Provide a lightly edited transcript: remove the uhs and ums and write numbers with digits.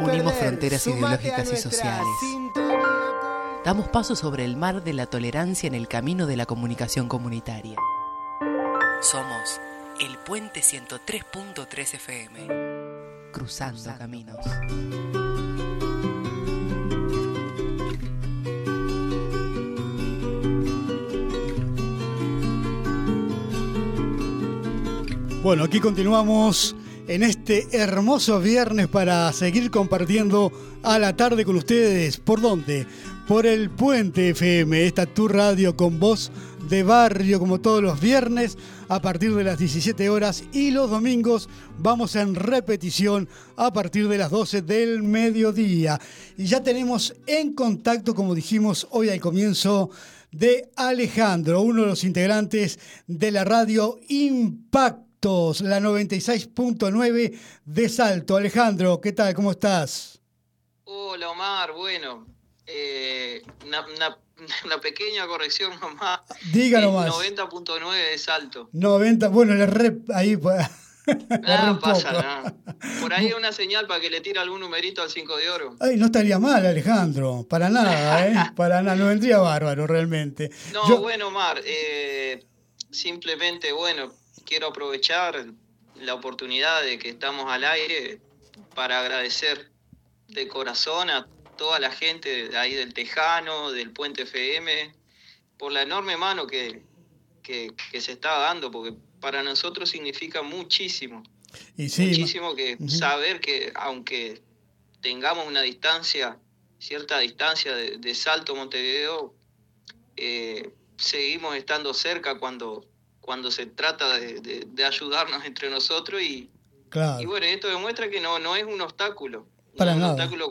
Unimos fronteras ideológicas y sociales. Damos paso sobre el mar de la tolerancia en el camino de la comunicación comunitaria. Somos el Puente 103.3 FM. Cruzando caminos. Bueno, aquí continuamos en este hermoso viernes para seguir compartiendo a la tarde con ustedes. ¿Por dónde? Por el Puente FM, esta tu radio con voz de barrio, como todos los viernes a partir de las 17 horas, y los domingos vamos en repetición a partir de las 12 del mediodía. Y ya tenemos en contacto, como dijimos hoy al comienzo, de Alejandro, uno de los integrantes de la radio Impactos, la 96.9 de Salto. Alejandro, ¿qué tal? ¿Cómo estás? Hola, Omar. Bueno, una pequeña corrección nomás. Diga nomás. 90.9 de Salto. 90, bueno, le rep ahí. Nada pasa, nada. Por ahí hay una señal para que le tire algún numerito al 5 de oro. Ay, no estaría mal, Alejandro. Para nada, ¿eh? Para nada, no vendría bárbaro realmente. No, bueno, Omar, simplemente, bueno, quiero aprovechar la oportunidad de que estamos al aire para agradecer de corazón a toda la gente de ahí del Tejano, del Puente FM, por la enorme mano que se está dando, porque para nosotros significa muchísimo. Y sí, muchísimo que saber que aunque tengamos una distancia, cierta distancia de Salto a Montevideo, seguimos estando cerca cuando se trata de ayudarnos entre nosotros y, claro. Y bueno, esto demuestra que no es un obstáculo. Para no es un nada. Obstáculo